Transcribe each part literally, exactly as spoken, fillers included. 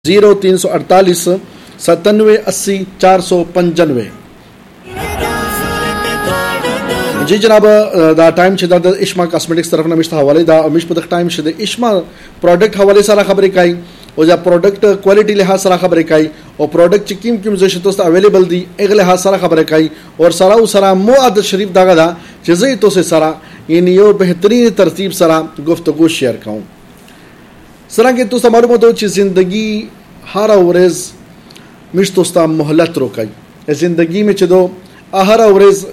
जीरो तीन सौ अड़तालीस सतानवे अस्सी चार सौ पंजानवे। जी जनाब दा टाइम छ द इश्मा कॉस्मेटिक्स तरफ नमिश्त हवाले दा मिश पदक टाइम छ द इश्मा प्रोडक्ट हवाले सारा खबर काई और जा प्रोडक्ट क्वालिटी लिहाज सारा खबर काई और प्रोडक्ट च किम किम जैसे दोस्त अवेलेबल दी एक लिहाज सारा खबर काई और सारा उ सारा मुआद शरीफ दागा दा जजे तो से सारा इन यो बेहतरीन तरतीब सारा गुफ्तगू शेयर काऊं सरा के दोस्त मालूम हो जिंदगी हर औरेज मिश दोस्ता मोहलत रोकाई जिंदगी में चदो हर औरेज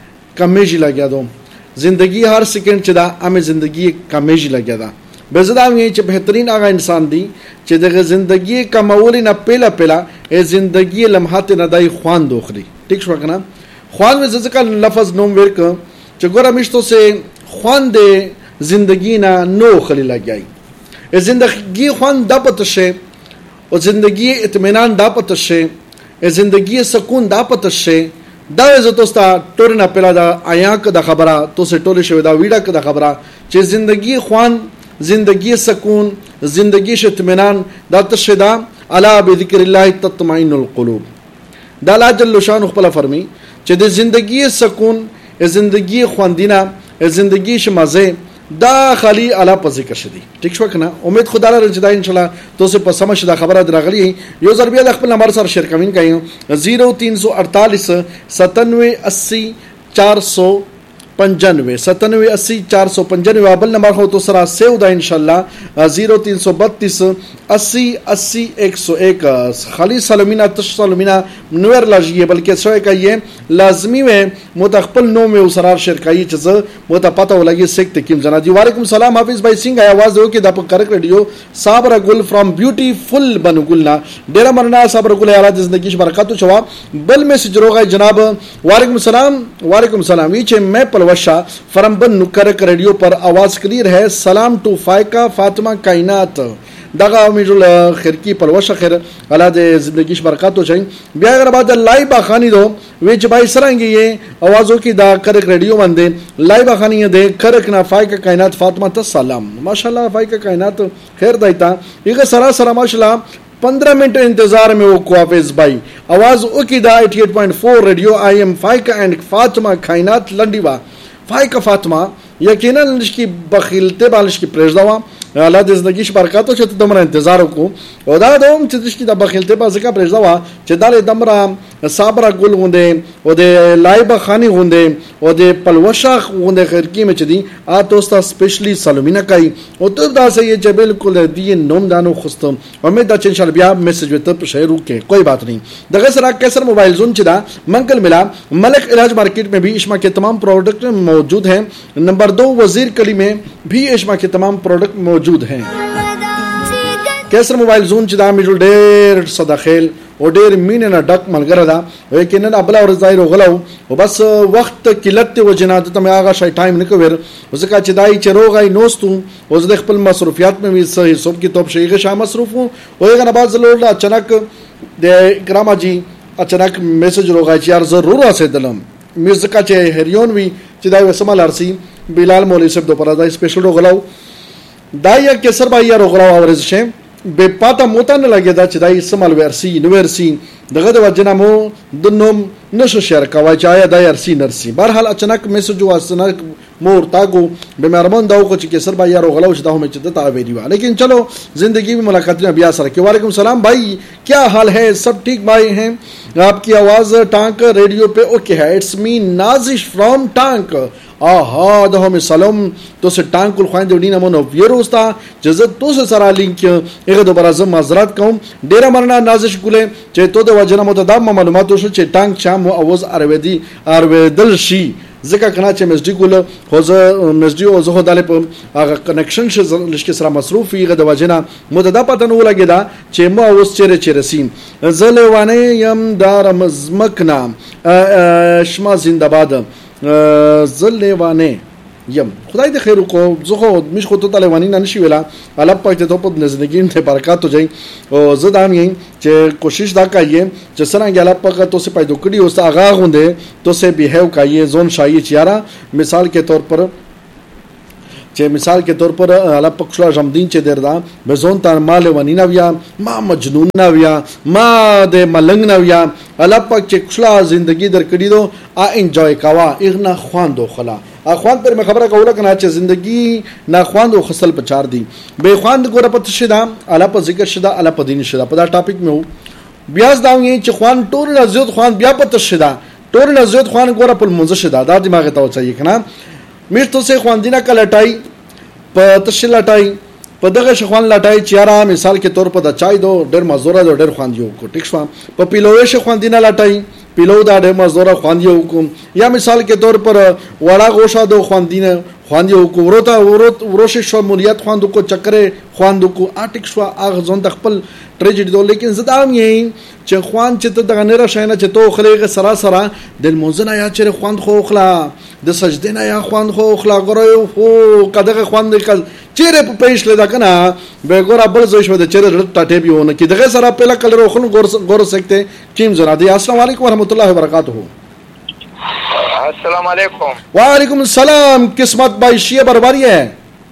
कमेजी लग्या दो जिंदगी हर सेकंड चदा हमें जिंदगी कमेजी लग्या दा बेजदाम ये च बेहतरीन आगा इंसान दी च दगे जिंदगी कमावली ना पहला पहला ए जिंदगी लम्हात नदाई ख्वान दोखरी ठीक शो कना ख्वान में जका लफ्ज नोम वर्क च गोरा मिश्तो से ख्वान दे जिंदगी ना नो खली लग्याई ए जिंदगी ख्वान दापत शे और जिंदगी इत्मीनान दापत शे ए जिंदगी सुकून दापत शे दा इज़तोस्ता टोरना पेला दा आयांक दा खबरा तो से टोले शवे दा वीडा दा खबरा चे जिंदगी ख्वान जिंदगी सुकून जिंदगी इत्मीनान दा तशदा अला बिज़िक्रिल्लाह तत्मइनुल कुलूब दा ला जल्ल शान खपला फरमी चे दे जिंदगी सुकून ए जिंदगी ख्वांदिना ए जिंदगी मजे दा खाली अला पर जिक्र शदी ठीक शो कना उम्मीद खुदा ला रजदा इंशाल्लाह तो से पर समझ दा खबर दरागली यो जरबिया Lakhpal number sir share cumin कायो जीरो तीन सौ अड़तालीस सतानवे अस्सी चार सौ पंजानवे सतानवे अस्सी चार सौ पंजानवे अबल नंबर हो तो सरा सेव दा इंशाल्लाह जीरो तीन सौ बत्तीस अस्सी अस्सी एक सौ एक खाली सलमीना तशलमीना नवर लाजिए बल्कि सो का ये लाजमी में मुतखपल नो में उसरार शेयर काई चीज मुता पता हो लगी सिख किम जना जी वालेकुम सलाम हाफिज भाई सिंह आवाज हो के दा करक रेडियो साबरा गुल फ्रॉम ब्यूटीफुल बनगुलना डेरा मरना साबरा गुल यार जिंदगी की बरकत छवा बल में सिजरोगा जनाब वालेकुम सलाम वालेकुम सलाम ये मैं पलवशा फरमबन नुकरक रेडियो पर आवाज क्लियर है सलाम टू फायका फातिमा कायनात दगा मिजुल खिरकी पलवशा खैर अला दे जिंदगी की बरकत हो चाहिए बिया अगर बाद लाइव बाखानी दो वेच भाई सरांगे ये आवाजों की दा करक रेडियो बंदे लाइव बाखानी दे करक ना फायका कायनात फातिमा त सलाम माशाल्लाह फायका कायनात खैर दाइता ये सरा सरा माशाल्लाह पंद्रह मिनट इंतजार में वो कुआफिज भाई आवाज उकीदा अठासी पॉइंट चार रेडियो आई एम फायका एंड फातिमा कायनात लंडीवा फायका फातिमा यकीनन इसकी बखिलते बालिश की प्रेजदावा अल्लाह जिंदगी की बरकत हो चते दमरा इंतजार को ओदा दोम चितकी दा बखिलते बाज का प्रेजदावा चदाले दमरा साबरा गुल गुंदे ओदे लाइबा खानी गुंदे ओदे पलवशा गुंदे खिरकी में चदी आ दोस्ता स्पेशली सलमीना काई ओ तो दा से ये जबल कुल दिए नोम दानो खुस्त उम्मीद दा इंशाल्लाह बिया मैसेज वेत शेयर के कोई बात नहीं दगा सरा कैसर मोबाइल जोन चदा मंकल मिला मलिक इलाज मार्केट में भी इश्मा के तमाम प्रोडक्ट मौजूद हैं नंबर दो वजीर कली में भी इश्मा के तमाम प्रोडक्ट मौजूद हैं कैसर मोबाइल जोन चिदा मिजुल डेर सदा खेल और डेर मीन ना डक मलगरदा लेकिन ना अबला और जाहिर गलाव और बस वक्त किलत व जनात तम आगा शाय टाइम निकवर उसका चिदाई चरोगाई नोस्तू उस देख पल मसरूफियात में भी सही सब की तोप शेख शाह मसरूफ हूं और एक नबाज लोड अचानक दे इकरामा जी अचानक मैसेज रोगा यार जरूर से दलम मिर्ज़का चे हरियोन भी चिदाई वसमा लारसी बिलाल मौली सब दोपहर दा स्पेशल रोगलाव दाया केसर भाई यार रोगलाव आवरेज शे बेपाता मोता न लगे दा चिदाई इस्तेमाल वर्सी यूनिवर्सिटी दगद वजना मो दुनोम नशो शेयर कवा चाया दा यारसी नरसी बहरहाल अचानक मैसेज जो अचानक मोर तागो बेमारमन दाव को केसर भाई यार रोगलाव चिदा में चिदा तावेरी वा लेकिन चलो जिंदगी में मुलाकात में अबिया सर के वालेकुम सलाम भाई क्या हाल है सब ठीक भाई हैं आपकी आवाज टांक रेडियो पे ओके है it's me Nazish from tank आहा दहो में सलाम तो से टांक कुल खान देवनी नमो नवीरोस्ता जजत तो से सरा लिंक एक दोबारा जम माजरात कहूं डेरा मरना नाजिश कुले चे तो दे वजना मुतदाम मालूमात तो चे टांक शाम आवाज आरवेदी आरवेदल शी जिका कना चे मस्जिद कुल होज मस्जिद ओ जो दाले प आगा कनेक्शन से लिश्के सरा मसरूफ ही गद वजना मुतदा पतन हो लगेदा चे मो आवाज चेरे चेरे सीन जलेवाने यम दार मजमकना शमा जिंदाबाद जलेवाने यम खुदाई दे खैर को जो मिश को तो तलेवानी ननशी वेला अलग पाते तो पद जिंदगी में बरकत हो जाए और जदाम यही चे कोशिश दा काइए जसरा गला पक तो से पैदो कड़ी होता आगा होंदे तो से बिहेव काइए जोन शाही चियारा मिसाल के तौर पर چې مثال کې طور پر الله پکشلا جمدین چې دردا بزون تان مال ونینا ویا ما مجنون نه ویا ما د ملنګ نه ویا الله پک چې کشلا زندگی درکړي دو ا انجوای کوا اغنا خواندو خلا ا خواند پر خبره کوله کنه چې زندگی نه خواندو خصل پچار دی به خواند ګوره پت شدا الله په ذکر شدا الله په دین شدا په دا ټاپک مې بیا ځداوی چې خوان ټول عزت خوان بیا پت شدا ټول عزت خوان ګوره په منځ شدا دا دماغ ته وځي کنه میرته سه خواندینه کلټای په تشلټای په دغه شخوان لټای چیرې مثال کې طور په د چای دو ډېر مزوره دو ډېر خواندیو کو ټیک شو په پیلوې شخواندینه لټای پیلو دا ډېر مزوره خواندیو کو یا مثال کې طور پر وړا غوښه دو خواندینه خواندیو کو ورته ورت وروش شمولیت خواندو کو چکرې خواندو کو اټیک شو اغه ځون د خپل ټریجډي دو لیکن زدام یې چې خوان چې ته دغه نره شاینه چې تو خلیغه سرا سرا د موزنه یا چې خوان خو خلا د سجده نه یا خوان خو خلا غره خو کداغه خوان د کل چیرې په پېښ لیدا کنه به ګور ابل زوي شو د چیرې ټاټه بیونه کې دغه سره په لکل روخن ګور ګور سکته کیم زرا دی السلام علیکم ورحمت الله وبرکاتہ. السلام علیکم. وعلیکم السلام. قسمت بھائی شیعہ برباری ہے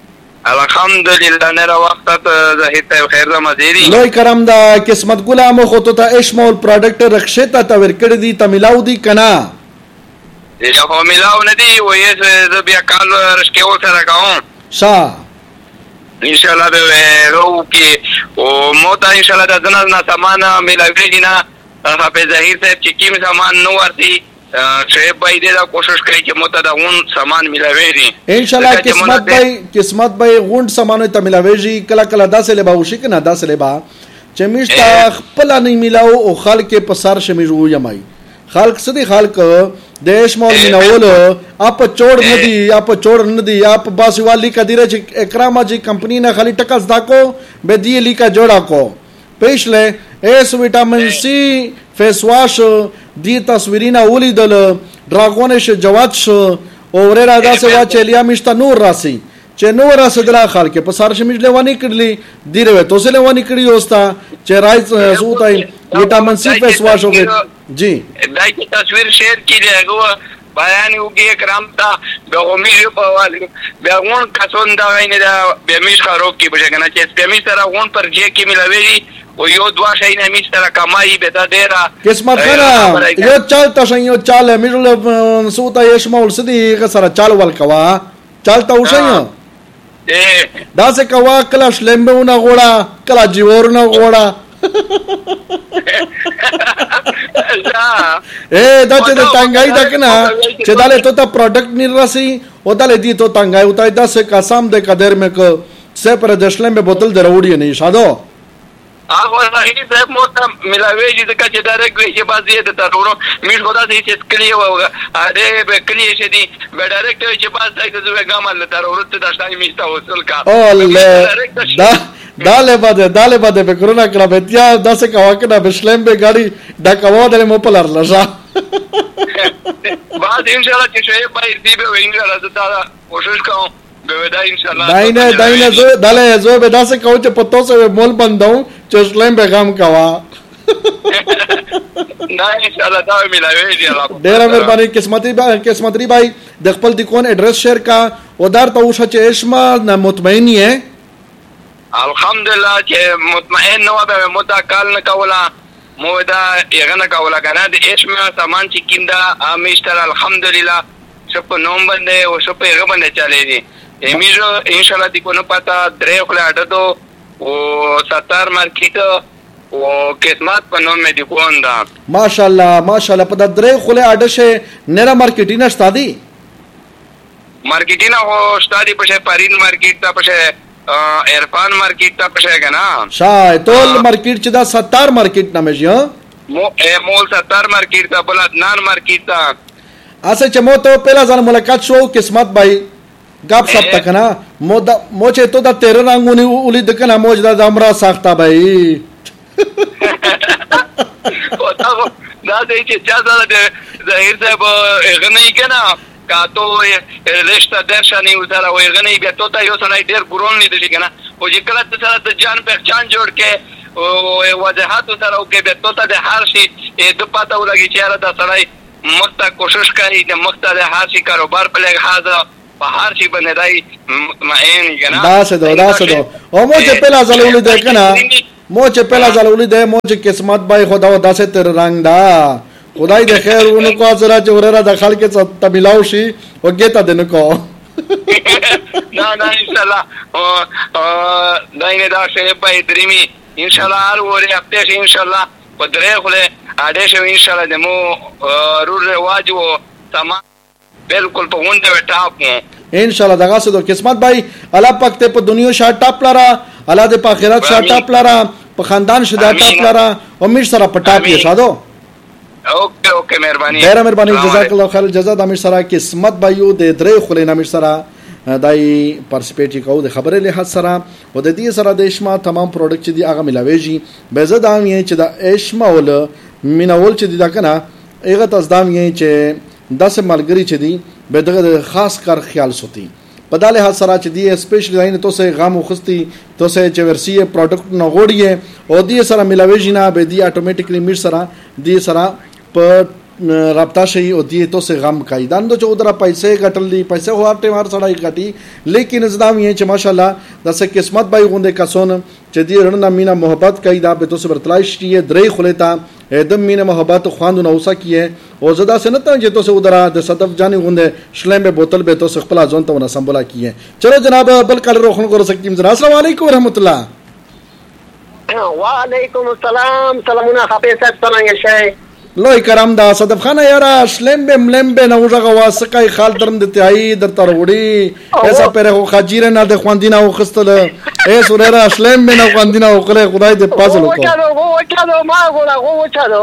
الحمدلله نه وخت زهید خیر زمزيري لوی کرم دا قسمت ګلام خو ته اشمول پروډکټ رخصه ته ور کړی دي تملاو دي کنا یا خو ملاو نه دي وې ز بیا کال رشکو سره کوم شا ان شاء الله به رو کې او موته ان شاء الله د زنه نه سامان ملاوي دي نه په ظاهر صاحب چې کیم سامان نو ورتي شیب بھائی دے دا کوشش کری کہ موتا دا غون سامان ملاوی دی انشاءاللہ قسمت بھائی قسمت بھائی غون سامانو تا ملاوی جی کلا کلا دا سے لبا ہوشی کنا دا سے لبا چمیشتا خپلا نہیں ملاو او خالق پسار شمیجو یمائی خالق صدی خالق دیش مول مناولو آپ چوڑ ندی آپ چوڑ ندی آپ باسی والی کا دیرے چی اکراما جی کمپنی نا خالی ٹکس دا کو بے دی لی کا جوڑا کو پیش لے ایس ویٹامن سی فیس واش دی تصویرینا ولیدل ډراګونش جواد شو او ورا دا سے وا چلیا مشتا نور راسی چې نور راسی دلا خال کې په سار شمیج لوانی کړلی دی روي تو سه لوانی کړی اوستا چې رائز سوتای ویټامین سی فیس واش او جی دای کی تصویر شیر کیږي بیان وګي کرام تا به امید په والي به غون کسون دا ویني دا به میش خراب کی بشه کنه چې به میش سره غون پر جې کی ملوي او یو دوا شي نه میش سره کمای به دا ډیره قسمت کنه یو چال تاسو یو چال میرل سوتا یشمول سدي سره چال ول کوا چال تا وشنه دا سے کوا کلا شلمبونه غوړه کلا جیورونه غوړه اے دا چې د تنګای دا کنه چې داله ته تا پروډکټ نی راسي او داله دی ته تنګای او تا د څه قسم د قدر مې کو څه پر د شلم به بوتل دروړی نه شادو هغه راځي چې مو ته ملاوي چې د کچې ډایرکټ وي چې بازي ته ترورو میش خدا دې چې کلی و اره به کلی شه دي به ډایرکټ چې باز ځای ته زوګه ګامل ترورو ته د شای میستا وصل کا او دا داله بده داله بده به کرونا کړه به تیا داسه کوا کنه به شلم به گاڑی دا کوا دله مو پلار لژا بعد ان شاء الله چې شوی به دې به وینګ راځه کوشش کوم به دا ان شاء الله داینه داینه زو داله زو به داسه کو چې پتو سه مول بندو چې شلم به غم کوا نه ان شاء الله دا ملاوي دی الله ډیر مهرباني قسمتي قسمتي بھائی د خپل د کون ایڈریس شیر کا ودار ته وشه چې اشما نه مطمئنی ہے الحمدلله چې مطمئن نو به متکل نه کولا مو دا یغه نه کولا کنه د اشما سامان چې کیندا امیشتر الحمدلله شپ نوم باندې او شپ یغه باندې چالي دي امیجو ان شاء الله دی کو نه پتا درې خپل اډه دو او ستار مارکیټ او قسمت په نوم مې دی کووندا ماشاءالله ماشاءالله په درې خپل اډه شه نره مارکیټینه ستادي مارکیټینه او ستادي په پارین مارکیټ ته په عرفان مارکیٹ تا پشه کنا شای تول مارکیٹ چې دا ستار مارکیٹ نامه جی مو مول ستار مارکیٹ تا بل ادنان مارکیٹ تا اسه چې مو ته پہلا ځل ملاقات شو قسمت بھائی گپ سب تک نا مو دا مو چې ته دا تیر رنگونی ولید کنا مو دا زمرا ساخته بھائی او دا دا چې چا دا ظاهر صاحب غنی کنا کاتو لشتہ درشانی وزارا وی غنی بیا تو تا یو سنای ډیر ګرون لیدل کنه او چې کله ته سره د جان پہچان جوړ کې او وضاحت سره او کې بیا تو ته د هر شي د پتا ولګي چې را د سړی مخته کوشش کوي د مخته د هر شي کاروبار په لګ حاضر په هر شي باندې دای مطمئن کنه دا څه دا دا څه دا او مو چې پهلا ځلولې ده کنه مو چې پهلا ځلولې ده مو چې قسمت بای خدا داسې تر رنگ دا خدای دې خیر ونو کو سره چې ورره د خلک څخه تبلاو شي او ګیتا دنه کو نه نه ان شاء الله داینه دا شی په درېمی ان شاء الله هر وره هفته ان شاء الله په درې خله اډه شو ان شاء الله دمو رور رواج او تمام بالکل په غونډه وټاپ ان شاء الله دغه څه د قسمت بای الله پاک ته په دنیا شاټ ټاپ لرا الله دې په آخرت شاټ ټاپ لرا په خاندان شدا ټاپ لرا امید سره پټاپ یې ساده اوکے اوکے مهرباني ډېر مهرباني جزاک الله خیر جزا د امیر سره قسمت بایو د درې خلې نامیر سره دای پارټیسپیټ کو د خبرې له سره او د دې سره د اشما تمام پروډکټ چې دی هغه ملاويږي به زه دا مې چې د اشما ول مینول چې دی دا کنه هغه تاسو دا مې چې داسې ملګری چې دی به دغه خاص کار خیال سوتي په داله حال سره چې دی سپیشل لاین تو سه غام وخستی تو سه چې ورسی پروډکټ نه غوړی او دې سره ملاويږي نه به دی اتوماتیکلی میر سره دې سره په رابطه شي او دې تو سه غم قاعدان د چودرا پیسې غټل دي پیسې هو اپ ټیمار سړای غټي لیکن زدام یې چې ماشاءالله د څه قسمت بای غونډه کسون چې دې رڼا مینا محبت قاعده به تو سه برتلایش دي درې خلتا ادم مینا محبت خواندو نوسا کیه او زدا سنت چې تو سه ودرا د صدف جاني غونډه شلم به بوتل به تو سه خپل ځون ته ونه سمبولا کیه چلو جناب بل کال روخن ګور سکیم زرا السلام علیکم ورحمت الله وعلیکم السلام سلامونه حافظ څنګه شئ لوی کرام دا صدف خانه یارا شلم به ملم به نو ژغه واسکای خال درم د تای در تروړي ایسا پر خو خجیره نه د خواندینه او خستل ای سورا شلم به نو خواندینه او کله خدای دې پازل کو وچالو وچالو ما ګولا وچالو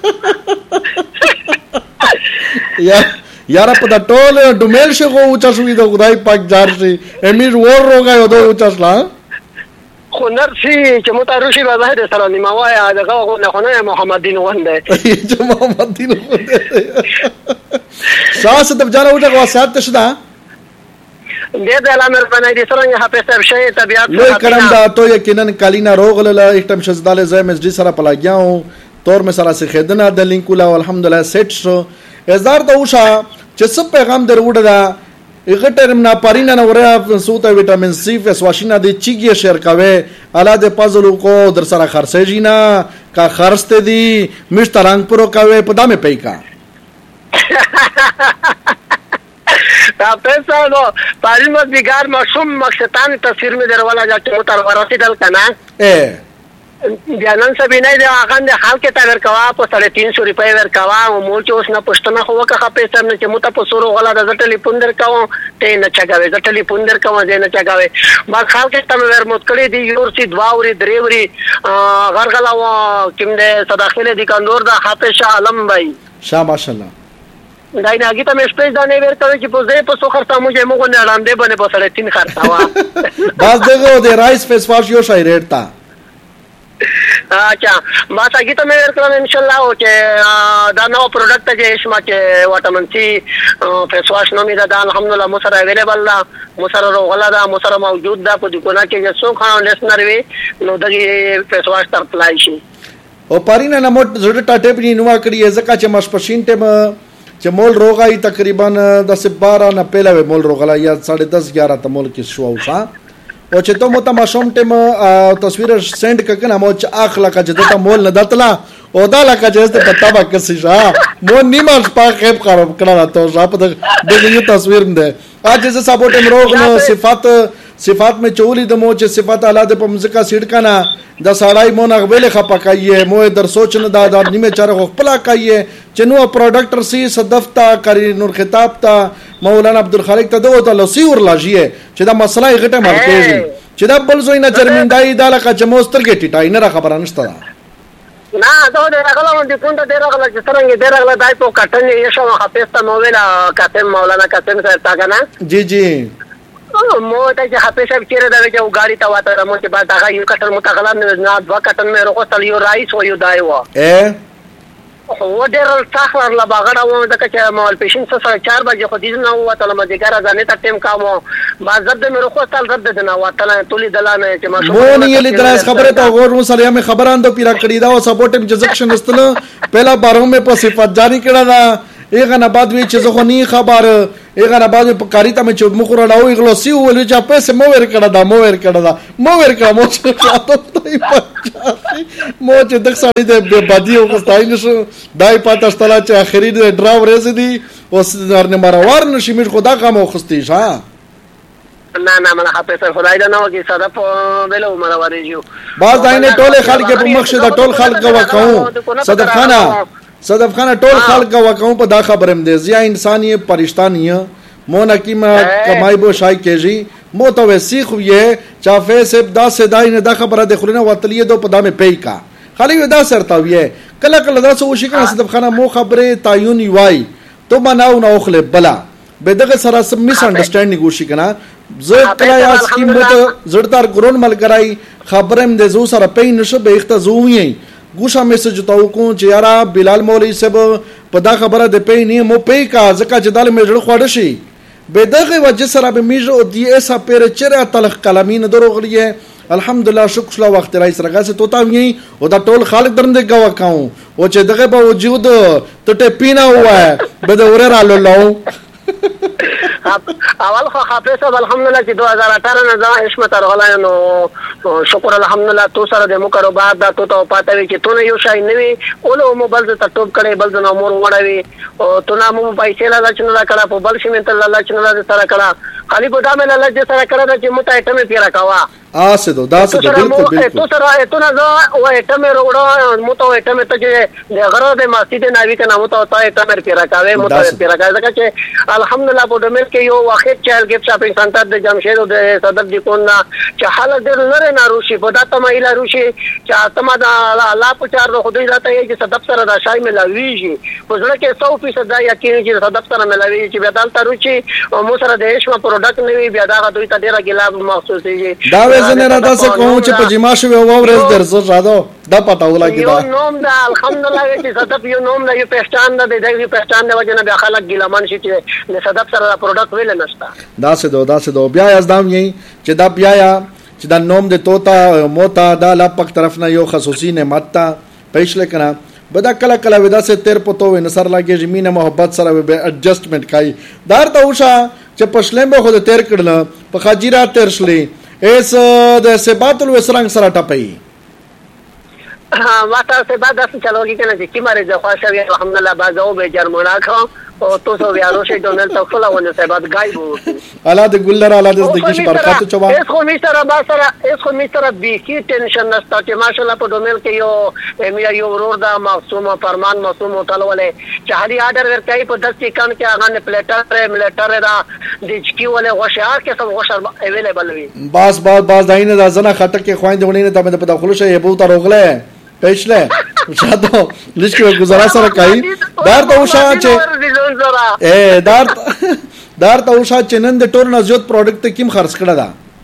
یا یارا په د ټول ډومل شغو اوچا شوې د خدای پاک جار شي امیر ور روغا یو دو اوچا خو نرسي چې متروشي به ظاهر سره نیمه وایا دغه غو نه خو محمد دین ونده چې محمد دین ونده ساس د جانو دغه واسات تشدا دې د علامه باندې دې سره حافظ صاحب شي طبيعت لوی کرم دا تو یقینا کالینا روغله ایکټم شزدال زم اس ډي سره پلاګیاو تور می سره سي خدنا د لینک ولا الحمدلله سیټ شو ازدار ته وشا چې سب پیغام دروډه دا اغه ټرم نه پارینه نه وره سوته وټامین سی فس واشینا د چیګي شیر کاوه الا د پازلو کو در سره خرڅه جینا کا خرڅته دي مشترنګ پرو کاوه پدامه پیکا تا پیسہ نو پارینه بیګار مشوم مقصدان تصویر می دروالا جاته متر ورسی دل کنا اے بیانن سبینه دی هغه د حال کې تاور کوا په ساڑھے تین سو روپے ور کوا او مول چې اوس نه پښتنه خو وکه پیسې نه چې مت په سورو غلا د ټلیفون در کاو ته نه چګاوي د ټلیفون در کاو نه چګاوي ما خال کې تم ور مت کړی دی یور سي دواوري دریوري غرغلا و کوم د صداخله دی کندور د حافظ شاه عالم بھائی شاه ماشاءالله دای نه گیته مې سپیس دا نه ور کوي چې په ځای په سو خرڅه موږ موږ نه لاندې باندې په ساڑھے تین خرڅه وا بس دغه د رائس فیس واش یو شای ریټ تا اچھا ما ساګی ته مې ورکړم ان شاء الله او چې دا نو پروډکټ چې اسما چې واټامن سي فیس واش نو می دا الحمدلله مو سره اویلیبل دا مو سره روغلا دا مو سره موجود دا په دکانه کې څو خان لیسنر وی نو دغه فیس واش تر پلای شي او پارینه نه موټ زړه ټاټه پنی نو کړی ځکه چې مش پښین ټیم چې مول روغای تقریبا د بارہ نه پهلا مول روغلا یا ساڑھے دس گیارہ ته مول کې شو اوسا او چې ته مو ته ماشوم ټیم تصویر سند ککنه مو چې اخلا کا چې ته مول نه دتلا او دا لکه چې ته پتا با کسي شا مو نیمه پا خیب خراب کړه ته شاپ د یو تصویر نه اج چې سپورټ ام روغ نو صفات صفات میں چولی د مو چې صفات اعلی د پمزکا سیډ کنا د سړای مو نه غوېله خپکایې مو در سوچ نه دا د نیمه چر خپل کایې چې نو پروډکټر سی صدفتا کری نور خطاب تا مولانا عبدالخالق ته دوه ته لسیور لاجیه چې دا مسله یې غټه مرکزي چې دا بل زوی نه چرمندای دا لکه چې موستر کې ټټای نه خبره نشته نه دا د راغله د کوم ته د راغله چې څنګه د راغله دای په کټن یې شو حافظ ته نو ویلا کاتم مولانا کاتم سره تا کنه جی جی مو ته چې حافظ صاحب چیرې دا چې غاړي ته واته مو چې بعد هغه یو کټن متغلا نه دوا کټن مې روغتل یو رئیس و یو دای و ا و ډېر څاخر لا باغړه و د کچ مال پیشن سره چار بجې خو دې نه و ته مدګار ځانه ته ټیم کامو ما زبد مې روغتل زبد نه واته ټولي دلانه چې ما شو مو نه یلی دراس خبره ته غور مو سره مې خبران د پیرا کړی دا او سپورټ جزکشن استله پہلا بارو مې په صفات جاری کړه دا هغه نه بعد وی چې زه خو نه خبر هغه نه بعد په کاری ته مې چې مخ راډاو یغلو سی ول چې پیسې مو ور کړه دا مو ور کړه دا مو ور کړه مو چې خاطر ته مو چې د سړی د بدی او خدای نشو دای پاتہ ستلا چې اخري د ډراو رز دي اوس درنه مروار نشي مې خدا کا مو خستې ها نه نه من حافظ خدای دا نو کې صدف بلو مرواري جو باز داینه ټوله خلک په مخ د ټول خلک وکاو صدف خانه صدف خانه ټول خلک وکاو په دا خبرم دي زیا انسان یې پرشتہ نه مو نکیما کمای بو شای کېږي مو تو وسی خو یې چا فیسب دا سدای نه دا خبره د خلینو وتلیه دو په دامه پی کا خالی دا سرتا وی کله کله دا سو شي کنه صدف خانه مو خبره تعین وای تو بناو نو خله بلا به دغه سره سم میس انډرستانډینګ وشي کنه زه کله یا سکیم مت زړدار ګرون مل کرای خبرم د زو سره پی نشه به اخته زوی ګوښه میسج تاو کو چې یارا بلال مولوی صاحب په دا خبره د پی نه مو پی کا ځکه چې دال مې جوړ خوړ شي به دغه وجه سره به میجو دی ایسا پیر چر تلخ کلامین دروغلیه الحمدلله شکر له وخت راځي سره څه توتا وی او دا ټول خالق درنده گوا کاو او چې دغه به وجود ته پینا وای به د اوره رالو لو اول خو حافظ الحمدلله چې دو هزار اٹھارہ نه ځا حشمت راغلا نو شکر الحمدلله تو سره د مو کارو بعد دا تو ته پاتې وي چې تو نه یو شای نه وي اولو مو بل ته ټوب کړي بل د امور وړوي او تو نه مو پیسې لا چنه لا کړه په بل شي من ته الله چنه لا سره کړه خالی په دامه الله دې سره کړه چې مو ته ایټمه پیرا کاوا آسه دو داسه بالکل بالکل تو سره تو نه زه و ایټمه وروړو مو ته ایټمه ته چې د غره د مسجد نبی ته مو ته ایټمه پیرا کاوه مو ته پیرا کاوه ځکه چې الحمدلله په دمل کې یو واحد چایل ګیفټ شاپینګ سنټر د جمشید او د صدر دی کونه چې حالت ډېر لره نه روشي په داته مایلا روشي چې تما د الله په چار د خدای ذاته یې چې صدر سره د شای ملاویږي په ځل کې سو فیصد دا یقین چې صدر سره ملاویږي چې بدل تر روشي او مو سره د هیڅ پروډکټ نه وي بیا دا دوی ته ډېر ګلاب محسوس دي دا وزن را دا څه کوم چې په جما شو او ورځ درځه راځو دا پتا ولا کی دا یو نوم دا الحمدلله چې صدف یو نوم دا یو پہچان دا د دې پہچان د وجه نه بیا خلک ګلمان شي چې د صدف سره پروډکټ ویل نشتا دا څه دو دا څه دو بیا ازدام یې چې دا بیا یا چې دا نوم د توتا موتا دا لا پک طرف نه یو خصوصي نعمت تا پېښ لکنه بدا کله کله ودا سے تیر پتو و نصر لاګي زمينه محبت سره به اډجستمنت کای دار ته وشا چې پښلم به خود تیر کړل په خاجیرا تیر شلې ایس د سبات الوسرنګ سره ټپي واته سبات داس چلوږي کنه چې کیماره ځه خواشه وي الحمدلله بازو به جرمنا خو او تو سو بیا شي ډونل توکل ونه سبات غایبو الا د ګلر الا د دګش برکات چوا اس خو میستر با سره اس خو میستر بي کی ټینشن نشته چې ماشاءالله په ډومل کې یو امیا یو ورور دا معصوم فرمان معصوم وتلولې چې هلي آرډر ورکای په دس سکند کې هغه نه پلیټر ملټر دا د چکی ولې غوښه کې سب غوښه اویلیبل وي باس باس باس داینه دا زنه خټه کې خويند ونی نه ته په داخلو شي بو ته روغله پېښله شادو لږ گزارا سره کوي دار ته وشا چې اے دار دار ته وشا چې نن د ټول نزيوت پروډکټ کیم خرڅ کړه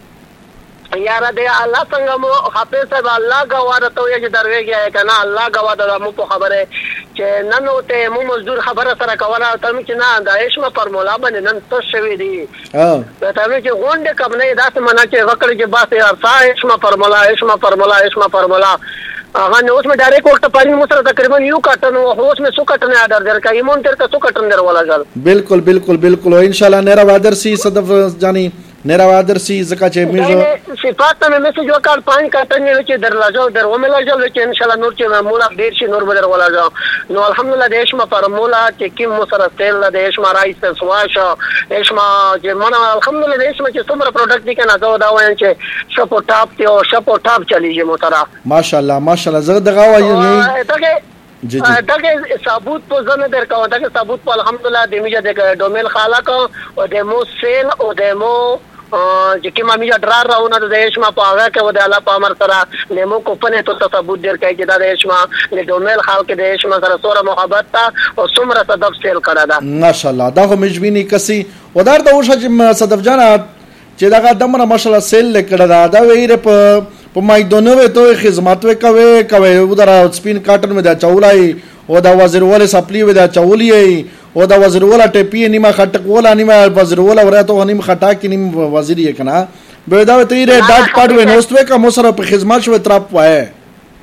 دا یار دې الله څنګه مو حافظ صاحب الله غواړه ته یې درويږي کنه الله غواړه مو په خبره چې نن ته مو مزدور خبره سره کوله ته چې نه د هیڅ فرمولا باندې نن څه شوی دی ها ته چې غونډه کوم نه داسې منا چې وکړي چې باسه ارسا هیڅ فرمولا هیڅ فرمولا هیڅ فرمولا هغه نو اوس مې ډایرکټ وخت پارین مو سره تقریبا یو کټن او اوس مې سو کټن آرډر درکای مون تر کا سو کټن در ولا ځل بالکل بالکل بالکل ان شاء الله نيرا وادر سي صدف جاني نيرا وادر سي زکه چې میجو صفات مې میسج وکړ پان کټن یو چې در لاجو در و مې لاجو چې ان شاء الله نور چې مولا ډیر شي نور بدر ولا ځو نو الحمدلله دیش ما فرمولا چې کیم مو سره تل دیش ما رایس سواش دیش ما چې مون الحمدلله دیش ما چې څومره پروډکټ دي کنه دا دا وایم چې شپو ټاپ ته او شپو ټاپ چلیږي مو سره ماشاءالله ماشاءالله زه دغه وایم ته جی جی دغه ثبوت په ځنه درکاو دغه ثبوت په الحمدلله د میجا د ډومل خالق او د مو سیل او د مو چې کیما میجا ډرار راونه د هیڅما په هغه کې ود الله په امر سره نیمو کو پنه ته ثبوت درکای چې د هیڅما د ډومل خالق د هیڅما سره سوره محبت تا او څومره صدف سیل کړه دا ماشاءالله دا خو مجبینی کسي ودار د وشه چې صدف جان چې دا دمره ماشاءالله سیل کړه دا دا ویره په په مایدونو ته خدمت وکوي کوي ودر سپین کاټن مې دا چولای او دا وزیر ول سپلی و دا چولی او دا وزیر ول ټپی نیمه خټک ولا نیمه وزیر ول ورته نیمه خټا کې نیمه وزیر یې کنه به دا ته یې ډاټ پاډ و نوستو کا مو سره په خدمت شو تر پوهه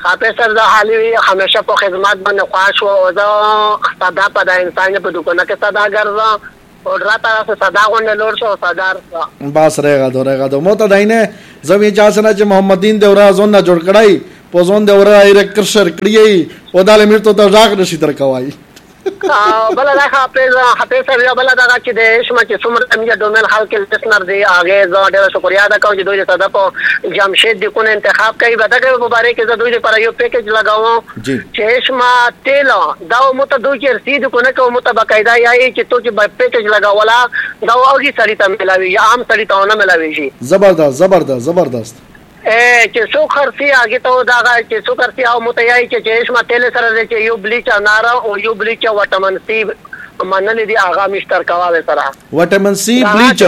حافظ صاحب د حالي همیشه په خدمت باندې خواش او زه صدا په د انسان په دکانه کې صدا ګرځم او راته صدا غونډه لور شو صدر بس رهغه دو رهغه دو مو ته داینه زم یې چاسنه چې محمدین دیورا زون نه جوړ کړای په زون دیورا یې کرشر کړی او داله میر ته راغ نشي تر کوي بل دا حافظ حافظ صاحب بل دا چې د شمه چې څومره امیا ډومل حال کې لسنر دی هغه زه ډېر شکریا ادا کوم چې دوی صدا په جمشید د کون انتخاب کوي بدغه مبارک زه دوی پر یو پیکج لگاوم چې شمه تیل دا مو ته دوی چې رسید کو نه کوم ته باقاعده یای چې تو چې پیکج لگاولا دا اوږي سړی ته ملاوي یا عام سړی ته نه ملاوي شي زبردست زبردست زبردست ا چې څو خرسي هغه ته دا چې څو خرسي او متیای چې چشمه تل سره چې یو بلیچ انار او یو بلیچ وټامین سی منل دي هغه مشتر کاوه سره وټامین سی بلیچ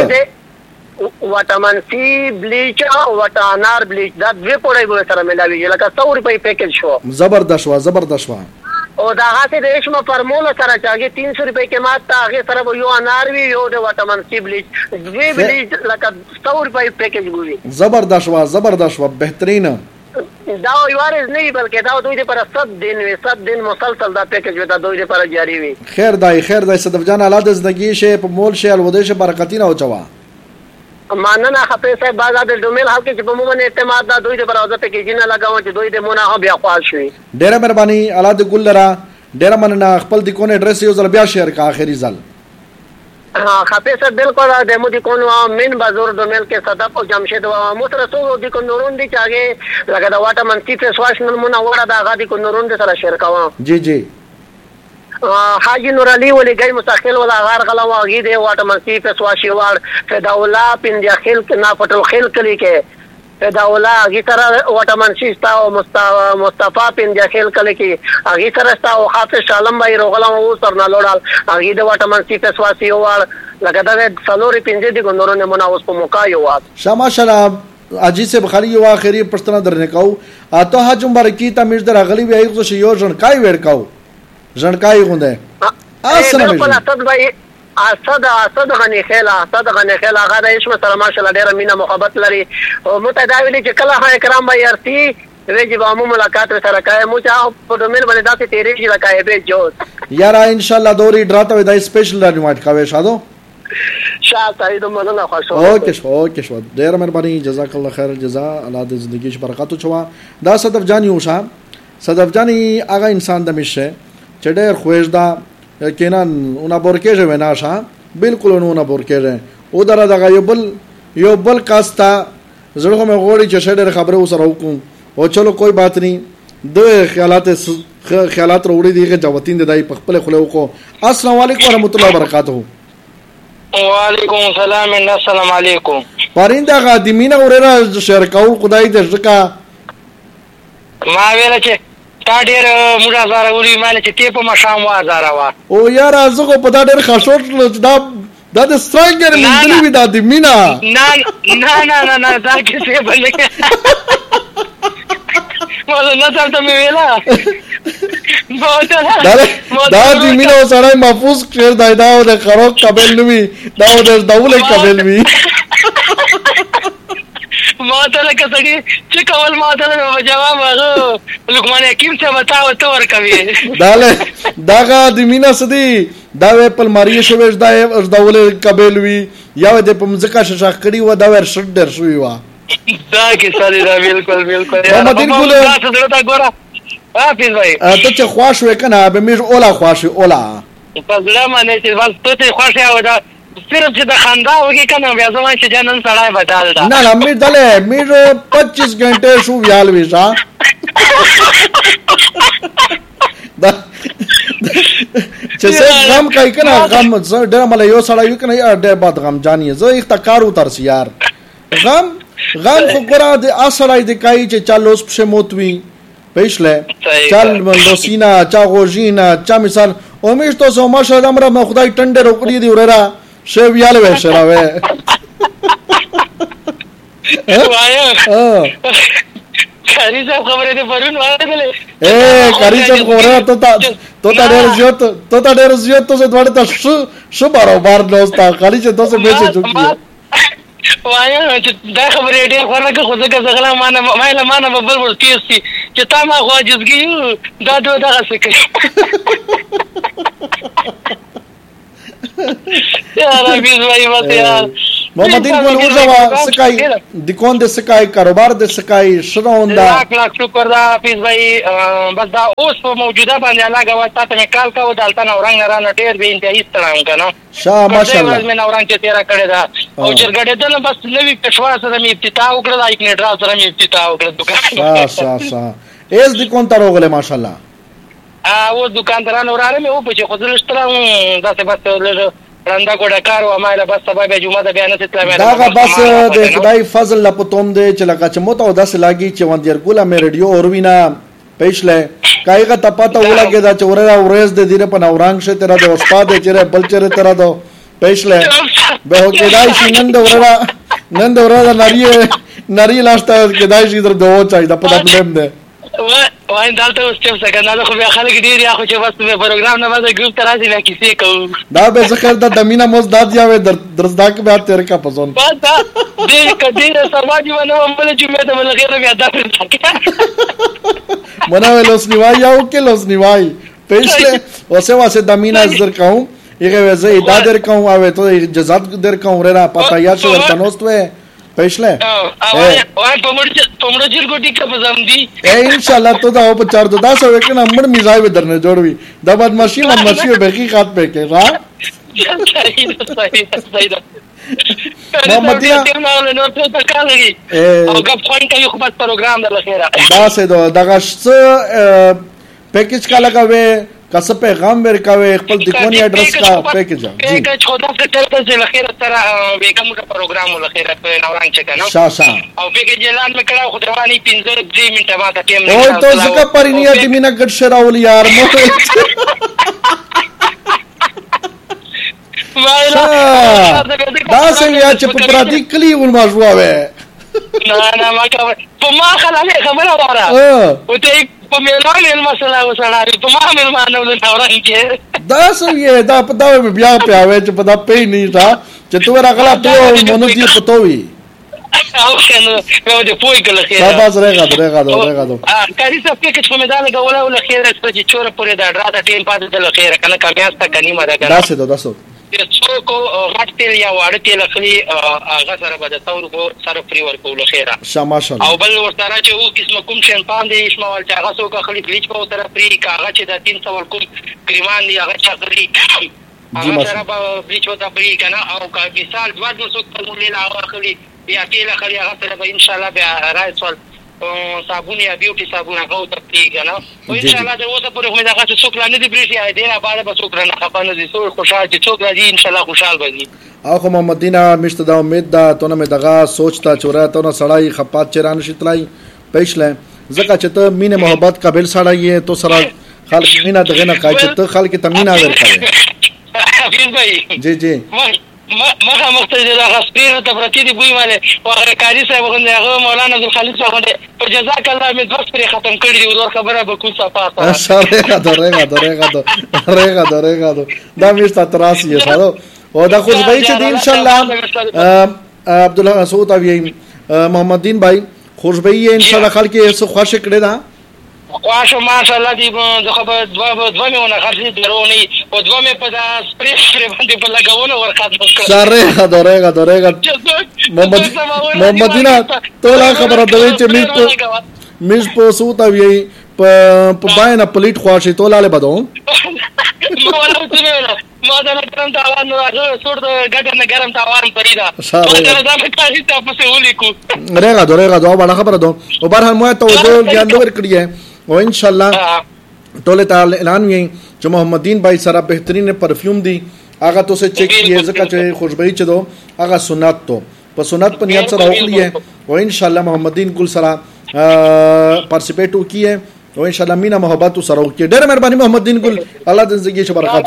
وټامین سی بلیچ او وټانار بلیچ دا دوی پوره به سره ملاوي لکه سو روپۍ پیکج شو زبردست وا زبردست وا او دا هغه د اشما فرمول سره چاګه تین سو روپۍ کې ماته هغه سره یو انار وی یو د وټامین سی بلیچ دوی بلیچ لکه سو روپۍ پیکج ګوري زبردست وا زبردست وا بهترین دا یو وارز نه بلکې دا دوی لپاره صد دن وي صد دن مسلسل دا پیکج وتا دوی لپاره جاری وي خیر دای خیر دای صدف جان اولاد زندگی شه په مول شه الوده شه برکتینه او چوا ماننا حافظ صاحب باز د ډومل حق چې په موږ نه اعتماد دا دوی د برازه ته کې جن لگاو چې دوی د مونږه بیا خوال شي ډیره مهرباني اولاد ګل لرا ډیره مننه خپل د کون ایڈریس یو ځل بیا شیر کا اخري ځل ها حافظ صاحب بالکل د مو دي کون من بازور ډومل کې صدف او جمشید او مترسو دي کو نورون دي چاګه لګا دا واټه منتی فیس واش نن مونږه وړه دا غادي کو نورون دي سره شیر کاوه جی جی حاجی نور علی ولی گئی مستقل ولا غار غلا واغی دی واټ منسی په سواشي وار فداولا پندیا خل نا پټل خل کلی کې فداولا غی سره واټ منسی ستا او مصطفی پندیا خل کلی کې غی سره ستا او حافظ شالم بای روغلا او سر نه لوړال غی د واټ منسی په سواشي وار لګدا د سلوري پنځه دی ګندورونه منا اوس په موقع یو وات شما شلام اجي سے بخاری یو اخري پښتنه درنه کاو اته حج مبارکی ته میر در غلی وی ایغه شو یو جن کای ور کاو جنکای غونده اسنه بالکل اسد بھائی اسد اسد غنی خیلا اسد غنی خیلا هغه د اسم سره ماشاءالله ډیره مینا محبت لري او متداولی چې کله ها کرام بھائی ارتی ویجب عمو ملاقات سره کای مو چا په ډومل باندې داسې تیرې شي لکه به جو یار ان شاء الله دوری ډراته وای د سپیشل ریمایټ کاوه شادو شاه سعید مننه خوښ اوکے شو اوکے شو ډیره مهرباني جزاک الله خیر الجزاء الله د زندگی ش برکات چوا دا صدف جانی وشا صدف جانی هغه انسان د مشه چې ډېر خوښ دا کینان اونا بورکېږي وناشا بالکل اونا بورکېږي او درا دغه یو بل یو بل کاستا زړه مې غوړي چې ډېر خبره وسره وکم او چلو کوئی بات نه د خیالات خیالات وروړي دیغه جواتین د دای په خپل خلو کو السلام علیکم ورحمت الله وبرکاتہ وعلیکم السلام السلام علیکم پرینده غادمینا اورره شیر کول خدای دې ځکه ما ویل چې تا ډېر موږ زاره ولي مال چې ته په مشام وا زاره وا او یار ازغه په دا ډېر خاصوت دا دا د سترنګر منځلي وی دا د مینا نه نه نه نه دا کې څه بلې مله نه تاسو مې ویلا دا د مینا سره محفوظ کړ دا دا د خروق قبل نوي دا د دولت قبل وی ما ته لکه سړي چې کول ما ته جواب هغه لقمان حکیم څه وتاو ته ورکوي داله داغه د مینا سدي دا په ماری شوش دا د دولت قبل وی یا د پمځکا شاخ کړي و دا ور شډ در شوی وا دا کې سړي دا بالکل بالکل محمد ګل تاسو درته ګوره حافظ بھائی ته چې خواش وکنه به مې اوله خواش اوله په ځلا باندې چې ول ته خوښه او دا صرف چې د خندا وږي کنه بیا زما چې جنن سړای بدل دا نه نه مې دله مې پچیس غنټه شو ویال ویسا دا چې څه غم کوي کنه غم زه ډېر مله یو سړی یو کنه یار ډېر بد غم جانې زه اختکار وترس یار غم غم خو ګره د اصلای د کای چې چالوس په موتوي پېښله چل مندوسینا چا غوژینا چا مثال اومېش ته سو ماشه امر ما خدای ټنډه روکړي دی وررا شی ویاله و شراوه ها کاری صاحب خبره دې پرون وایله اے کاری صاحب خبره ته تا ته تا ډېر زیات ته تا ډېر زیات ته څه دوړ ته شو شو برابر دوستا کاری چې تاسو به څه چوکي وایم چې دا خبرې ډېر خوراک خو ځکه زغلا مانه مایله مانه به بل ور تېز شي چې تا ما خو عاجزګي یو دا دو دغسې کوي یار حفیظ بھائی بس یار محمدین ګل وځوا سکای د کون د سکای کاروبار د سکای شروندا لاک لاک شکر دا حفیظ بھائی بس دا اوس په موجوده باندې الله غوا تاسو مې کال کاوه دالته نورنګ نه رانه ډېر به انتهایی ستړم کنه شاه ماشاءالله مې نورنګ چې تیرا کړی دا او چرګړې دل بس نوې پښوا سره مې افتتاح وکړه دا یک نه ډرا سره مې افتتاح وکړه دکان شاه شاه شاه ایس د کون تر وګله ماشاءالله او دکاندارانو وراره مې و په چې خو زلشتره دا څه بس رنده کوډه کار و مایله بس سبا به جمعه د بیان ست لا دا بس د خدای فضل لا پتوم دې چې لکه چې مو ته داس لاګي چې وندیر ګولا مې رادیو اوروینا پېښله کایغه تپاته ولګي دا چې ورا ورز د دینه په نورانګ شه تر د استاد چې بل چر تر د پېښله به کې دای شي نن د ورا نن د ورا نری نری لاشته کې دای شي در دوه چای د په پرابلم ده وای دالته اوس چې څنګه نه خو بیا خلک ډیر یا خو چې بس په پروګرام نه وځي ګروپ ته راځي بیا کیسې کوو دا به ذکر د دمینا موز داد یا و درزدا کې بیا تیر کا پسون بس دا دې کدی سماجی ونه عمل چې مې ته بل غیر بیا دا مناوي لوس نیوای یو کې لوس نیوای پېښله اوسه واسه دمینا زر کوم یغه وځي دا در کوم او ته جزات در کوم را پتا یا چې ورته نوستوي پېښله وای وای په مړ په مړ جیر ګټي کا پزام دي ان شاء الله ته دا په چار دو تاسو وکنه مړ میزای به درنه جوړوي دا بعد ماشي من ماشي به حقیقت به کې را صحیح صحیح صحیح محمدیا نو ته تا کاږي او غب خوان کوي خو بس پروګرام در لخيره دا سه دغه څه پیکیج کا لگاوي کس پیغام ورکاوي خپل د کونی اډرس کا پیکیج جی که خدا څخه تر څه لخيره سره بیګم کا پروګرام لخيره په نوران چکه نو شا شا او پیکیج اعلان وکړه خو دروانی پنځه دې منټه ما ته ټیم نه او ته زکه پرینیا د مینا ګډ شراول یار مو دا څنګه چې په پردي کلی ول ما جوړه نه نه ما په ما خلاله خبره وره او ته په میلان مسله وسړاري په ما مېلمانو له نوران کې دا څنګه دا په دا بیا پیاوي چې په دا پې نه تا چې تو راغلا ته مونږ دې پتوي او کنه نو دې پوي کله خیر دا باز رېغا درېغا درېغا دو ا کاري څه کې چې په مدال غوړا ول خیر چې چور پورې دا راته ټیم پاتې د خیر کنه کامیاسته کني ما دا دا څه دا څه څوک غټل یا واړه تل خلی هغه سره به د تور کو سره فری ورکول خیره شماشل او بل ورته چې او قسم کوم شیمپان دی اسماعیل چې هغه څوک خلی بلیچ په سره فری کاغه چې د تین سو کوم کریمان دی هغه چغري هغه سره به بلیچ وته فری کنه او کا مثال دوه څوک په لا هغه خلی بیا تل خلی هغه سره به ان شاء الله بیا راځول صابون یا بیوټي صابون هغه ته پیګنه او ان شاء الله د اوسه پرې کومه دغه څوک لاندې دی بریټي اې دی نه بعد به څوک نه خپانه دي څوک خوشاله چې څوک راځي ان شاء الله خوشاله بږي او خو محمدینا مشته دا امید ده ته نه دغه سوچ تا چوره ته نه سړی خپات چرانه شتلای پېښله زکه چې ته مینه محبت قابل سړی ته سره خلک مینه دغه نه کوي چې ته خلک ته مینه ورکوي حفیظ بھائی جی جی مخه مختلف د غسپیر ته پرتی دی بوی ماله او کاری صاحب غوند هغه مولانا عبد الخالق صاحب په جزاک الله مې دوه پر ختم کړی دی ور خبره به کو صفه سره درېغه درېغه درېغه درېغه دا مشته تراسی سره او دا خو به چې ان شاء الله عبد الله مسعود او محمدین بھائی خوشبئی ان شاء الله خلک یې څه خوښ کړي دا خواشه ماشاءالله دی د خبر دوا دوا میونه خرڅې درونی او دوا مې په دا سپری سپری باندې په لګاونه ورخات وکړ سره درېغه درېغه محمد محمدینا ټول خبره دوی چې میز په میز په سوت وی په په باندې پلیټ خواشه ټول له بدو ما دا ګرم تاوان نو راځو سور د ګډ نه ګرم تاوان پریدا دا دا په کاري تاسو په ولیکو درېغه درېغه دا باندې خبره دو او بهر مو ته ودو ګیان دور کړی او ان شاء الله ټول تعالی اعلان وی چې محمدین بھائی سره بهترین پرفیوم دی هغه تو سے چیک کیه ځکه چې خوشبوئی چدو هغه سنت تو په سنت په نیت سره وکړي او ان شاء الله محمدین ګل سره پارټیسیپیټ وکړي او ان شاء الله مینا محبت سره وکړي ډېر مهرباني محمدین ګل الله دې زندگی شه برکات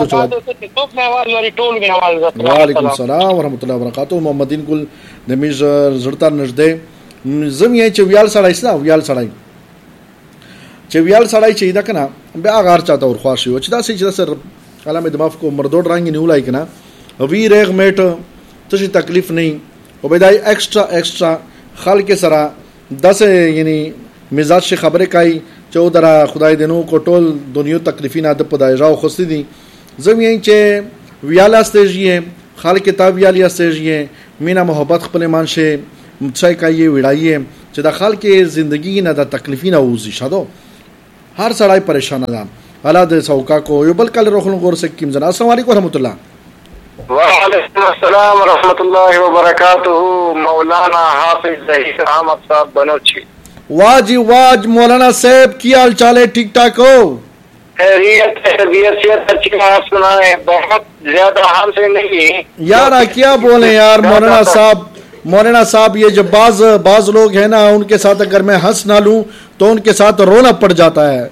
وچو وعلیکم السلام ورحمۃ اللہ وبرکاتہ محمدین ګل د میز زړه نږدې زم یې چې ویال سړی سره ویال سړی چې ویال سړی چې دا کنه بیا غار چاته ور خواشي او چې دا سې چې سر علامه دماغ کو مردوډ رنگ نیولای کنه وی ریغ میټ څه تکلیف نه او به دای ایکسترا ایکسترا خلک سره داسې یعنی مزاج شي خبره کوي چې او درا خدای دې نو کوټول دنیا تکلیفینه د پدایجاو خوستي دي زمين چې ویاله استېږي خلک ته ویالي استېږي مینا محبت خپل مان شي مڅای کوي وړایي چې د خلک ژوندۍ نه د تکلیفینه وځي شادو هر سړی پریشان ده الله دې سوکا کو یو بل کله روخل غور سکیم زنا السلام علیکم ورحمت الله وعلیکم السلام ورحمۃ اللہ وبرکاتہ مولانا حافظ ظہیر احمد صاحب بنوچی واہ جی واہ مولانا صاحب کی حال چال ہے ٹھیک ٹھاک ہو خیریت طبیعت سے اچھی آپ سنائیں بہت زیادہ حال سے نہیں یار کیا بولیں یار مولانا صاحب مولانا صاحب یہ جو بعض بعض لوگ ہیں نا ان کے ساتھ اگر میں ہنس نہ لوں تو ان کے ساتھ رونا پڑ جاتا ہے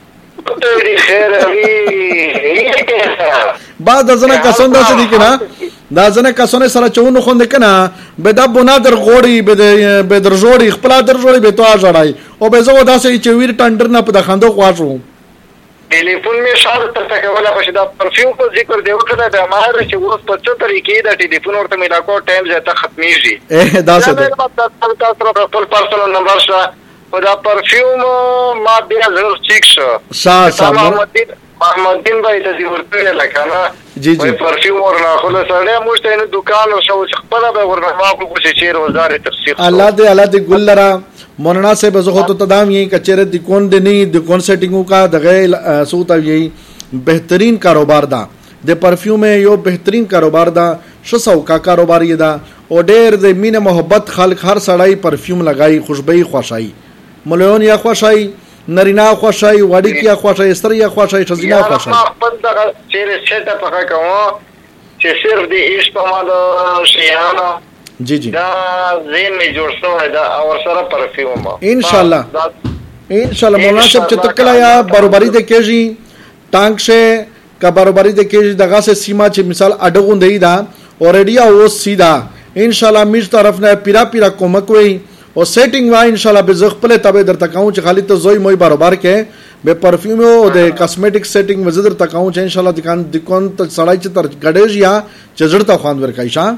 بعض دزنه کسان داسې دي کنه دا ځنه کسان سره چونو خوند کنه به د بنادر غوړي به به در جوړي خپل در جوړي به تو اجړای او به زه داسې چې ویر ټندر نه په د خندو خواښو ټلیفون می شاده تر څنګه ولا خو دا پرفیوم په ذکر دی وکړه د ماهر چې اوس په څه طریقې د ټلیفون ورته میلا کو ټایم زیاته ختميږي اے دا څه ده تاسو په خپل پرسنل نمبر سره په دا پرفیوم ما بیا زر چیک شو شا شا محمد دین بھائی ته دی ورته لکه جی جی پرفیوم ورنه خلاص سره موږ ته دکان او شو خپل به ورنه ما کو څه چیر وزاره تفسیر الله دې الله دې ګل لرا مولانا سے بزخو تو تدام یہی کچره د کون د نہیں د کون سیټینګو کا د غیر سوتا یہی بهترین کاروبار دا د پرفیوم یو بهترین کاروبار دا شسو کا کاروبار یې دا او ډېر د مینه محبت خلق هر سړی پرفیوم لگای خوشبوئی خوشای مليون یا خوشای نرینا خوشای وړي کیا خوشای ستریا خوشای شزینا خوشای خپل د چیرې سیټ په کوم چې صرف د ایش په ما د شیانو جی جی دا زین می جوړ شوی دا اور سره پرفیوم ان شاء الله ان شاء الله مولانا صاحب چې تکلا یا برابرۍ د کېږي ټانک شه کا برابرۍ د کېږي دغه سه سیما چې مثال اډغون دی دا اوريډي او سیدا ان شاء الله میش طرف نه پیرا پیرا کومک وي او سیټینګ وای ان شاء الله به زغپل تابع در تکاو چې خالی ته زوی موي برابر کې به پرفیوم او د کاسمیټک سیټینګ وزدر تکاو چې ان شاء الله دکان دکان ته سړای چې تر غډېج یا چزړتا خوان ورکای شان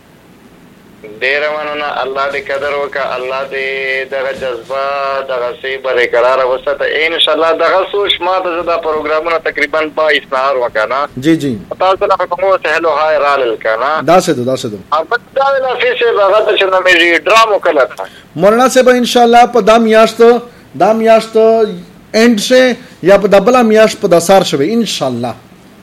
ډیر مننه الله دې قدر وکړه الله دې دغه جذبه دغه سی برقرار وساته ان شاء الله دغه سوچ ما ته دا پروګرامونه تقریبا بائیس نهار وکړه جی جی تاسو له کومه سهلو هاي رال کنا دا څه دا څه دا اب دا له فیسه هغه ته چې مې ډرامو کړل مولانا صاحب ان شاء الله په دام یاشت دام یاشت اند شه یا په دبل میاش په دسار شوي ان شاء الله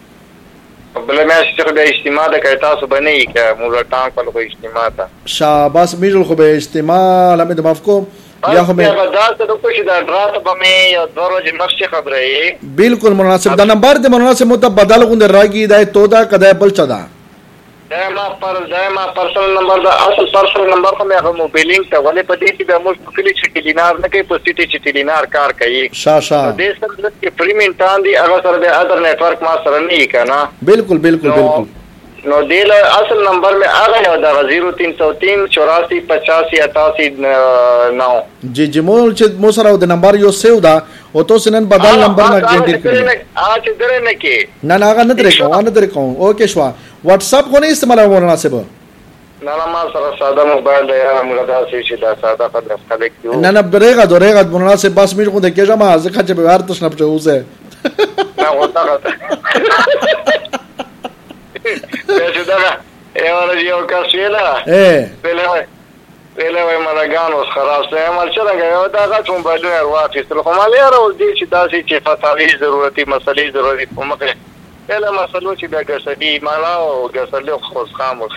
بل میاش چې به اجتماع د کوي تاسو باندې کې موږ ټانک په لوي اجتماع تا شاباس میجل خو به اجتماع لمه د مفکو یا خو به دا ته د کوشي د رات په مې یا د ورځې مخکې خبره بالکل مناسب دا نمبر د مناسب مت بدل غوند راګي دا تو دا کده بل چدا دایما پر دایما پرسنل نمبر دا اصل پرسنل نمبر خو مې هغه موبایلینګ ته ولې پدې چې به موږ کلی چې کلینار نه کوي په سيټي چې کلینار کار کوي شا شا دې سره چې پریمین تان دي هغه سره د ادر نتورک ما سره نه کنا بالکل بالکل بالکل نو دل اصل نمبر میں آ گئے دا زیرو تین سو تین چوراسی پچاسی اٹھاسی نو جی جی مول چې مو سره د نمبر یو سیو دا او تو سنن بدل نمبر نه ګنټیر کړی اج درې نه کې نه نه هغه نه درې کوم نه درې کوم اوکے شو واتس اپ کو نه استعمال مولانا صاحب نه نه ما سره ساده موبایل دی موږ دا چې دا ساده خدای خلک دی نه نه برېغه درېغه مولانا صاحب بس میږه خو د کېجه ما ځکه چې به ورته شنه پټوزه نه وتا چې دا یو ورځ یو کس ویلا ویلا ویلا وای ملګان اوس خلاص ته مال څنګه یو دا غاټ موبایل واخیستل خو مال یې راو دي چې داسې چې فتاوی ضرورتي مسلې ضروري کومه کله مسلو چې بیا ګسدي مالا او ګسلو خو خاموش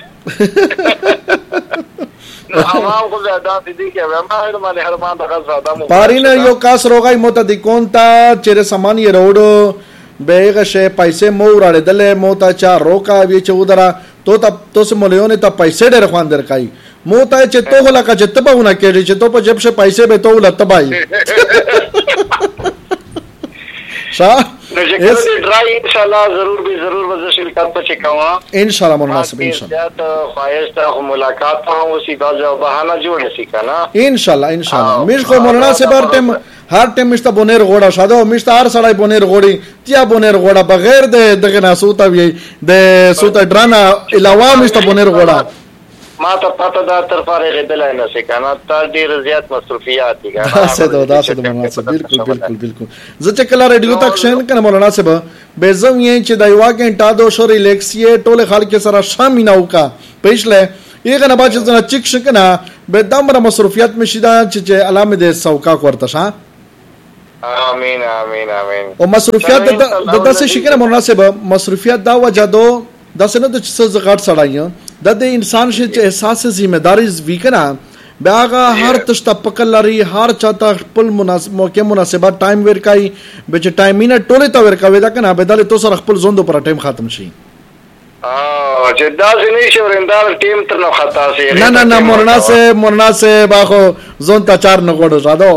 نو عوام کو زیاده دي کې ما مال هرمان د غزاده مو پارینه یو کاس روغای متدکون تا چیرې سامان یې روډو بیغه شه پیسې مو راړدلې مو ته چا روکا وی چې ودرا تو ته تو سه مليونه ته پیسې ډېر خوان درکای مو ته چې تو هلا کا چې تبونه کېږي چې تو په جب شه پیسې به تو لتبای شا اس ډرای ان شاء الله ضرور به ضرور وځ شرکت په چکوا ان شاء الله مناسب ان شاء الله دا خواهش ته ملاقات ته اوسې باځه بهانه جوړ نشي کنه ان شاء الله ان شاء الله مش خو مولانا سے بار ټیم هر ټیم مشته بونیر غوړه شاده او مشته هر سړی بونیر غوړي تیا بونیر غوړه بغیر د دغه ناسوته وي د سوته ډرانا علاوه مشته بونیر غوړه ما ته پته دا تر فارغ دلای نه سي کنه تا ډیر زیات مصروفیات دي کنه دا څه دا څه مولانا صاحب بالکل بالکل بالکل زه چې کله ریډیو تک شین کنه مولانا صاحب به زم یې چې دا یو غنټه دو شو ریلیکس یې ټوله خلک سره شامل نه وکا پېښله یې کنه باچ څنګه چیک شکنه به دمر مصروفیات مشیدا چې علامه دې سوکا کوړته شه امين امين امين او مصروفیات د داسې شکنه مولانا صاحب مصروفیات دا وجه دو داسې نه د څه غټ سړای د د انسان چې احساس ذمہ داری وکنا باغه هر تشته پکل لري هر چاته خپل مناسب موقع مناسبات ټایم ورکای به چې ټایمینه ټوله تا ورکاوي دا کنه به دل تو سره خپل ژوند پر ټایم ختم شي اه چې دا ځنی شو رندار ټیم تر نو خطا سي نه نه نه مولانا سے مولانا سے باخو زون تا چار نه غوړو زادو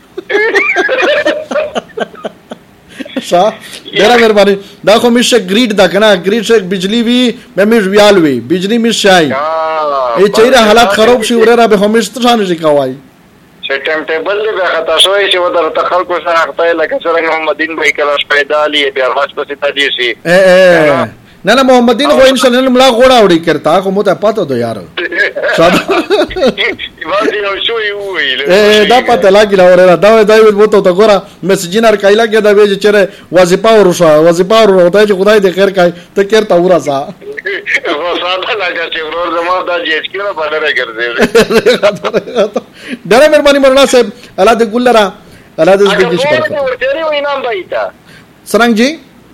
شا ډیر مهرباني دا خو مشه گریډ دا کنه گریډ شک بجلی وی مې مې ویال وی بجلی مې شای ای چیرې حالات خراب شي ورره به همیش ته ځان شي کوي چې ټایم ټیبل به خطا شوی چې ودر تخل کو سره خطا لکه څنګه محمدین به کلاش پیدا لی بیا راځ پسې تدې شي نه نه محمدین خو ان شاء الله ملا غوړه وړي کرتا خو مو ته پاتو دو یار شاده دا پته لاګی لا ورته دا دا وو ته تا ګوره میسجینر کایلا کې دا وی چې وظیفه ورشه وظیفه ورته چې خدای دې خیر کای ته کېرتا ورسا خو ساده لګا چې ورور زما دا جیس کې نه باندې ګرځي ډېر مهرباني مولانا صاحب الله دې ګلرا الله دې دې شکر ورته وینم بایتا سرنګ جی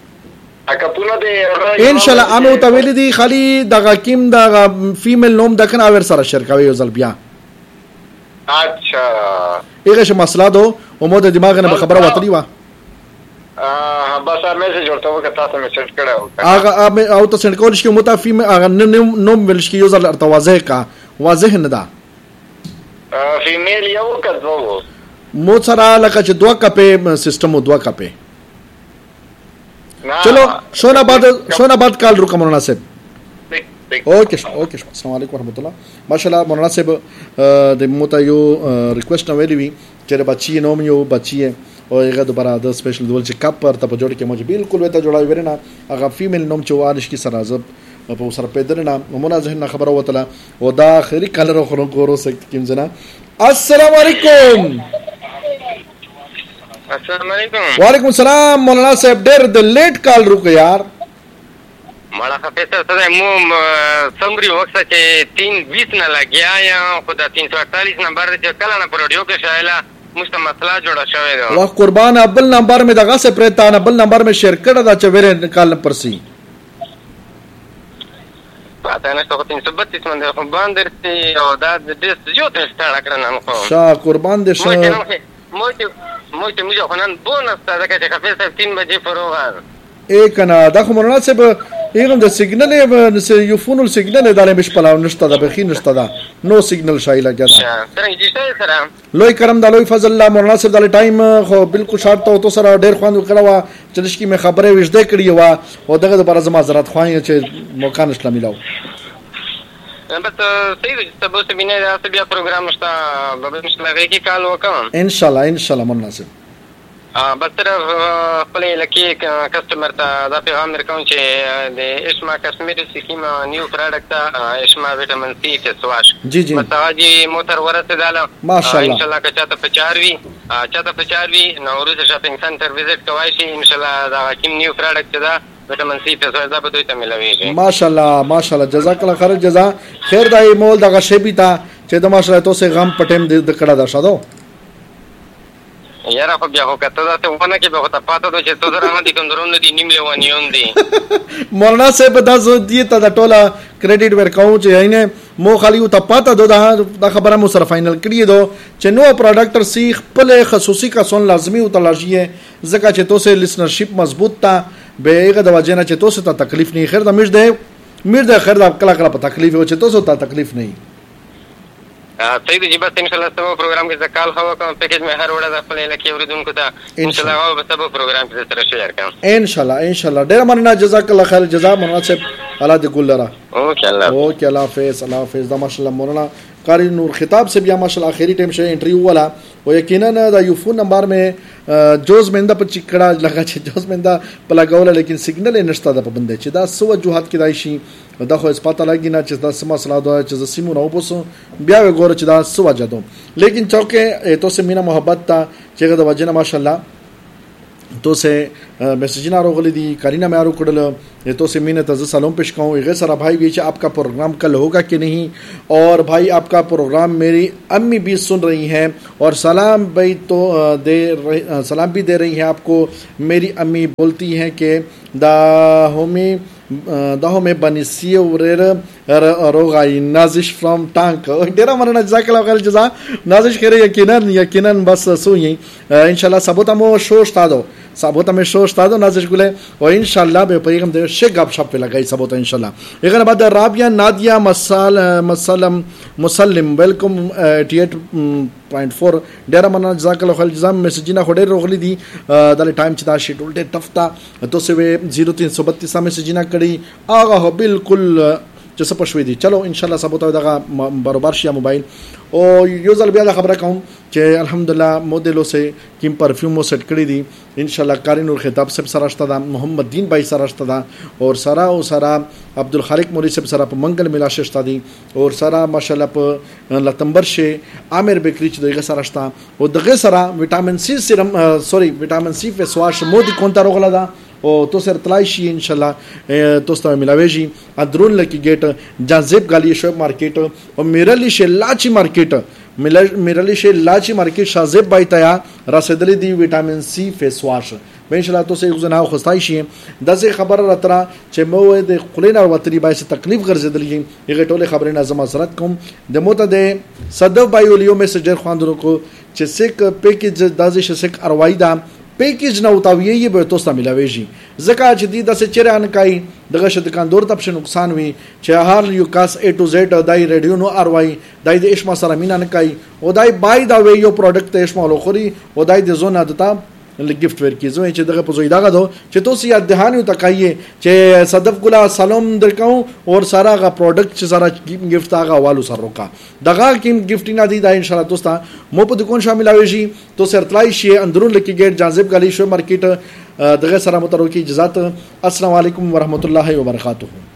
ان شاء الله امو تویل دي خالي دغه کیم دغه فیمیل نوم دکنه اور سره شرکوي یو ځل بیا اچھا ایغه ش مسله دو او مو د دماغ نه خبره وتلی وا ا بس میسج ورته وکړه تاسو میسج کړو هغه او ته سند کول شي مو ته فیم هغه نوم ول شي یو ځل ارته واضح کا واضح نه ده فیمیل یو کدو مو سره لکه چې دوه کپې سیستم دوه کپې چلو شونا بعد شونا بعد کال رکا مولانا صاحب اوکے اوکے السلام علیکم ورحمۃ اللہ ماشاءاللہ مولانا صاحب د موتا یو ریکویسٹ نو ویلی وی چې بچی نوم یو بچی او هغه دوباره د سپیشل ډول چې کپ پر ته په جوړ کې موږ بالکل وته جوړاوی ورنه هغه فیمیل نوم چې وانش کی سرازب په سر پیدل نه مولا ذهن خبره وته او دا اخري کلر خو ورو سکت کیم جنا السلام علیکم السلام علیکم وعلیکم السلام مولانا صاحب ډېر د لیټ کال روکو یار مړه خفیسه سره مو سمري وخت چې تین بیس نه لګیا یا خدا تین سو اړتالیس نمبر چې کله نه پروډیو کې شایله مست مسله جوړه شوې ده واہ قربان ابل نمبر میں دغه سے پرتا نه بل نمبر میں شیئر کړه دا چې وره کال پرسي پاتہ نه څه تین سو بتیس باندې خو باندې او دا د دې یو ته ستاره کړنه نو شاه قربان دې شه مو ته مو ته موږ خو نن بونس ته دا چې خفیسه تین بجې فروغان اے کنا دا خو مولانا صاحب ایغم د سیګنل یو فونل سیګنل داله مش پلاو نشته دا بخی نشته دا نو سیګنل شایله جدا څنګه دي سره لوی کرم د لوی فضل الله مولانا صاحب د ټایم خو بالکل شارټ ته تو سره ډیر خوند کړوا چې لشکې مې خبره وښده کړی و او دغه لپاره زما حضرت خوای چې موقع نشله ملاو بس صحیح ده چې تاسو بینه دا بیا پروګرام شته به مش لږه کې کال وکم ان شاء الله ان شاء الله مولانا صاحب ا بس تر خپل لکه کسٹمر ته دا پیغام درکوم چې د اسما کسمیټکس سکیم نیو پروډکټ اسما وټامین سی فیس واش جی جی متاجي موټر ورته داله ماشاءالله ان شاء الله که چاته پچاروي چاته پچاروي نوروز شاپینګ سنټر وزټ کوي شي ان شاء الله دا کوم نیو پروډکټ دا وټامین سی فیس واش دا به دوی ته ملويږي ماشاءالله ماشاءالله جزاک الله خیر جزا خیر دای مول دغه شی بي تا چې د ماشاءالله تو سه غم پټم د کړه دا شادو یاره خو بیا خو کته دا ته ونه کې به خو ته پاته دو چې تو سره نه دي کوندرون دي نیم لیوانیون دي مولانا صاحب دا زو دی ته دا ټوله کریډټ ورکاو چې اینه مو خالی او ته پاته دو دا خبره مو سره فائنل کړی دو چې نو پروډکټر سی خپل خصوصي کا سن لازمی او تلاشیه زکه چې تو سه لسنرشپ مضبوط تا به هغه د وجنه چې تو سه تکلیف نه خیر د مش ده میر د خیر د کلا کلا په تکلیف او چې تو سه تکلیف نه صحیح دی بس ان شاء الله سبا پروګرام کې ځکال خو کوم پیکیج مې هر وړه د خپل لکه اوریدونکو ته ان شاء الله او سبا پروګرام کې سره شیر کوم ان شاء الله ان شاء الله ډیر مننه جزاک الله خیر جزا مناسب الله دې ګل لرا اوکې الله اوکې الله حافظ الله حافظ دا ماشاءالله مولانا कारी नूर खिताब से भी माशाल्लाह आखिरी टाइम से इंटरव्यू वाला वो यकीनन द यू फोन नंबर में जोज मेंदा पर चिकड़ा लगा छे जोज मेंदा पला गौला लेकिन सिग्नल नष्टा द बंदे चे दा सो वजूहात की दाइशी दा खो पता लगी ना चे दा समा सला दो चे सिमो ना पोसो बिया वे गोर चे दा सो वजह दो लेकिन चौके तो से मीना मोहब्बत ता चे दा वजना माशाल्लाह तो से मैसेजिना रोगली दी करीना में आरो कुडल ये तो से मीने तज सलाम पेश कहूँ ये सारा भाई बीच आपका प्रोग्राम कल होगा कि नहीं और भाई आपका प्रोग्राम मेरी अम्मी भी सुन रही हैं और सलाम भाई तो दे सलाम भी दे रही हैं आपको मेरी अम्मी बोलती हैं कि दाहोमी दाहो में बनिसिए उरेर रोगाई नाजिश फ्रॉम टांक डेरा मरना जजाकल्लाह खैर जजा नाजिश करे यकीनन यकीनन बस सुई इंशाल्लाह सबोता मो शोस्ता दो सबोता में शोस्ता दो नाजिश गुले और इंशाल्लाह बे पैगम दे शे गप शप पे लगाई सबोता इंशाल्लाह एक बाद राबिया नादिया मसाल मसलम मुसल्लिम वेलकम अठासी पॉइंट फोर डेरा मरना जजाकल्लाह खैर जजा मैसेजिना खोडे रोगली दी दाले टाइम चिता शेड्यूल डे टफता तो से वे जीरो तीन सौ बत्तीस मैसेजिना कड़ी आगा हो बिल्कुल जैसे पशवी दी चलो इंशाल्लाह सब होता है बरोबर शिया मोबाइल और यूजल भी खबर कहूँ कि अल्हम्दुलिल्लाह मोदेलो से किम परफ्यूमो सेट करी दी इंशाल्लाह कारिन और खिताब से सराश्ता था मोहम्मद दीन भाई सराश्ता था और सारा और सारा अब्दुल खालिक मोली से सारा मंगल मिला शेषता दी और सारा माशाल्लाह प लतंबर से आमिर बेकरी चुदेगा सराश्ता और दगे सारा vitamin C Siram sorry vitamin C face wash Modi कौन तारो गला था और तो सर तलाशी इंशाल्लाह तो स्ता मिलावेजी अदरुल की गेट जाजेब गाली शोब मार्केट और मिरली शे लाची मार्केट मिरली शे लाची मार्केट शाजेब बाई तया रसदली दी विटामिन सी फेस वॉश इंशाल्लाह तो से गुजना खुस्ताइशी दस खबर रतरा चे मो दे खुलेना वतरी बाई से तकलीफ कर जदली ये टोले खबर नजम असरत कम दमोता दे सदव बाई ओलियो में से जर खानदरो को चे सिक पैकेज दाजिश सिक अरवाइदा पैकेज ना उताविए ये बेतोस्ता मिलावेजी जका जदीदा से चेरान काई दगश दुकान दौर तब से नुकसान हुई चार यू कास ए to Z Dai radio no आरवाई दाई दे इश्मा सरामीना नकाई ओदाई बाई दा वे यो प्रोडक्ट ते इश्मा लोखरी ओदाई दे जोना दता गिफ्ट वेर की जो चे दगा पजोई दागा दो चे तो सी अध्यहान तकाइए चे सदफ गुला सलाम दरकाऊं और सारा का प्रोडक्ट चे सारा गिफ्ट आगा वालू सरो का दगा किम गिफ्टिंग आदि दा इंशाल्लाह दोस्ता मोप दुकान शामिल आवेजी तो सरतलाई शे अंदरून लकी गेट जाजिब गाली शो मार्केट दगा सारा मुतरो की इजाजत अस्सलाम वालेकुम व रहमतुल्लाहि व बरकातहू।